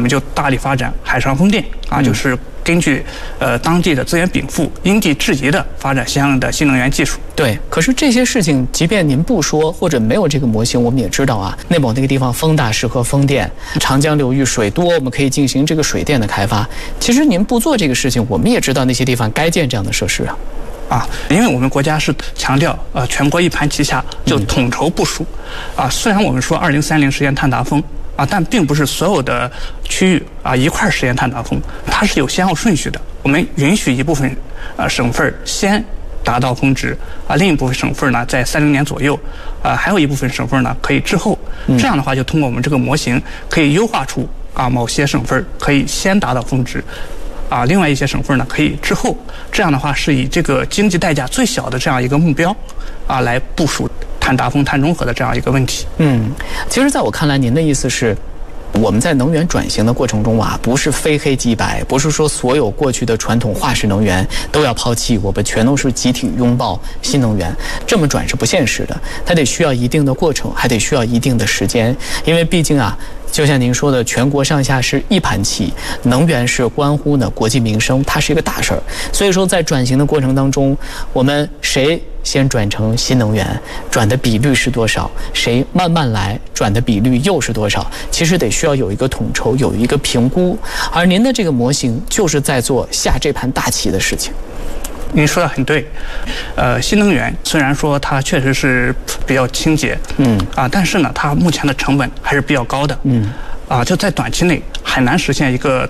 们就大力发展海上风电啊，就是根据当地的资源禀赋，因地制宜的发展相应的新能源技术。 对，可是这些事情，即便您不说或者没有这个模型，我们也知道啊，内蒙那个地方风大，适合风电；长江流域水多，我们可以进行这个水电的开发。其实您不做这个事情，我们也知道那些地方该建这样的设施啊。 因为我们国家是强调全国一盘棋下，就统筹部署虽然我们说2030实现碳达峰但并不是所有的区域一块实现碳达峰，它是有先后顺序的。我们允许一部分省份先达到峰值另一部分省份呢在30年左右还有一部分省份呢可以滞后。这样的话，就通过我们这个模型可以优化出某些省份可以先达到峰值。另外一些省份呢可以滞后，这样的话是以这个经济代价最小的这样一个目标来部署碳达峰、碳中和的这样一个问题。 其实在我看来，您的意思是，我们在能源转型的过程中不是非黑即白，不是说所有过去的传统化石能源都要抛弃，我们全都是集体拥抱新能源，这么转是不现实的，它得需要一定的过程，还得需要一定的时间，因为毕竟就像您说的，全国上下是一盘棋，能源是关乎呢国计民生，它是一个大事儿。所以说，在转型的过程当中，我们谁先转成新能源，转的比率是多少？谁慢慢来，转的比率又是多少？其实得需要有一个统筹，有一个评估。而您的这个模型就是在做下这盘大棋的事情。 您说的很对，新能源虽然说它确实是比较清洁，但是呢，它目前的成本还是比较高的，就在短期内很难实现一个